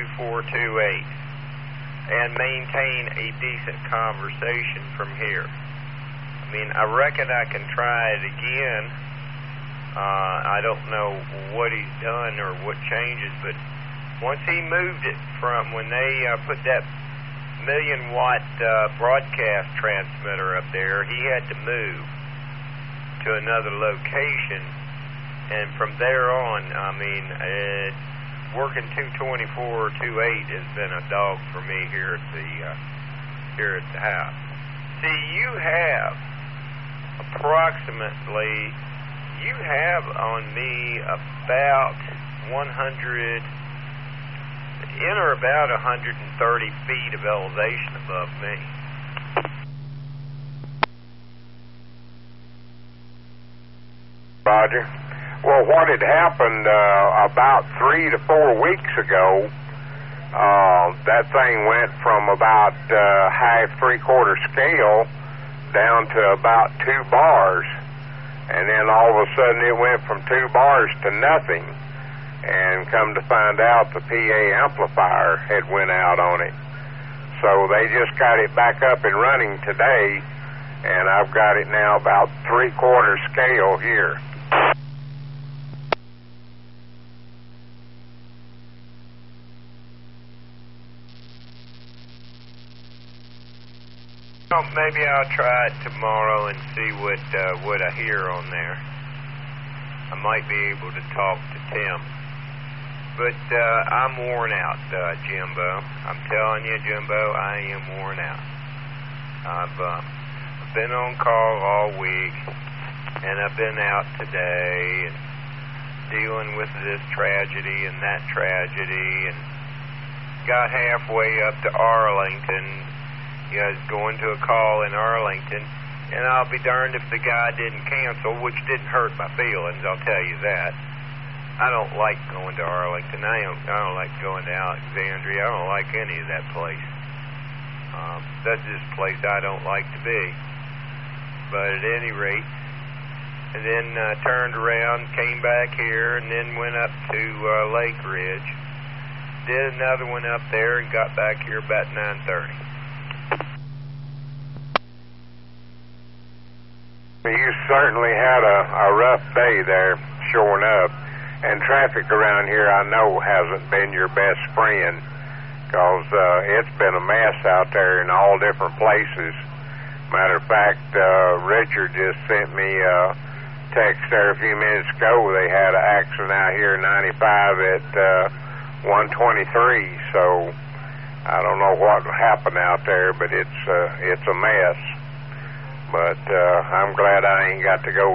2428 and maintain a decent conversation from here. I mean, I reckon I can try it again. I don't know what he's done or what changes, but once he moved it from when they put that 1,000,000-watt broadcast transmitter up there, he had to move to another location, and from there on, I mean, working 224-28 has been a dog for me here at the house. See, you have approximately, you have on me about 100, in or about 130 feet of elevation above me. Roger. Well, what had happened about 3 to 4 weeks ago, that thing went from about half, three-quarter scale down to about 2 bars. And then all of a sudden it went from 2 bars to nothing. And come to find out, the PA amplifier had went out on it. So they just got it back up and running today, and I've got it now about three-quarter scale here. Well, maybe I'll try it tomorrow and see what I hear on there. I might be able to talk to Tim. But I'm worn out, Jimbo. I'm telling you, Jimbo, I am worn out. I've been on call all week, and I've been out today and dealing with this tragedy and that tragedy, and got halfway up to Arlington. You know, I was going to a call in Arlington, and I'll be darned if the guy didn't cancel, which didn't hurt my feelings, I'll tell you that. I don't like going to Arlington. I don't like going to Alexandria. I don't like any of that place. That's just a place I don't like to be. But at any rate, and then turned around, came back here, and then went up to Lake Ridge. Did another one up there and got back here about 9:30. You certainly had a rough day there, sure enough. And traffic around here, I know, hasn't been your best friend, because it's been a mess out there in all different places. Matter of fact, Richard just sent me a text there a few minutes ago. They had an accident out here, 95 at 123. So I don't know what happened out there, but it's a mess. But I'm glad I ain't got to go